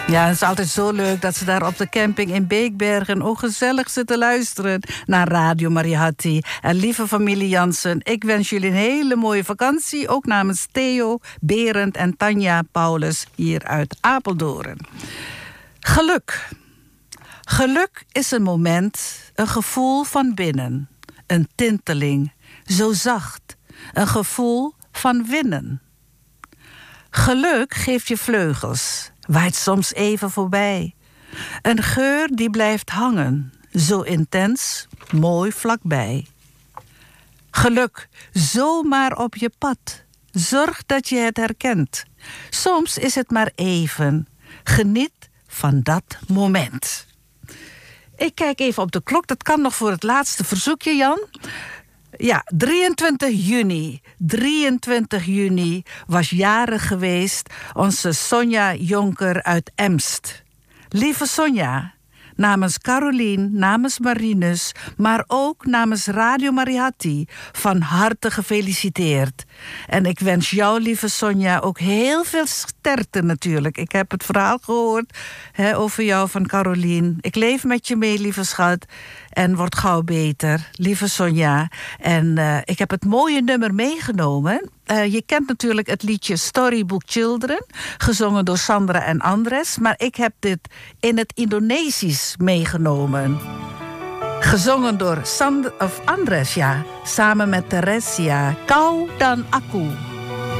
Ja, het is altijd zo leuk dat ze daar op de camping in Beekbergen ook gezellig zitten luisteren naar Radio Mariahati. En lieve familie Jansen, ik wens jullie een hele mooie vakantie. Ook namens Theo, Berend en Tanja Paulus hier uit Apeldoorn. Geluk. Geluk is een moment, een gevoel van binnen. Een tinteling, zo zacht. Een gevoel van winnen. Geluk geeft je vleugels, waait soms even voorbij. Een geur die blijft hangen, zo intens, mooi vlakbij. Geluk, zomaar op je pad. Zorg dat je het herkent. Soms is het maar even. Geniet van dat moment. Ik kijk even op de klok, dat kan nog voor het laatste verzoekje, Jan. Ja, 23 juni. 23 juni was jarig geweest onze Sonja Jonker uit Emst. Lieve Sonja, namens Carolien, namens Marinus, maar ook namens Radio Mariahati, van harte gefeliciteerd. En ik wens jou, lieve Sonja, ook heel veel sterkte natuurlijk. Ik heb het verhaal gehoord over jou van Carolien. Ik leef met je mee, lieve schat. En word gauw beter, lieve Sonja. En ik heb het mooie nummer meegenomen. Je kent natuurlijk het liedje Storybook Children, gezongen door Sandra en Andres. Maar ik heb dit in het Indonesisch meegenomen. Gezongen door Andres, ja. Samen met Teresia. Kau dan Aku.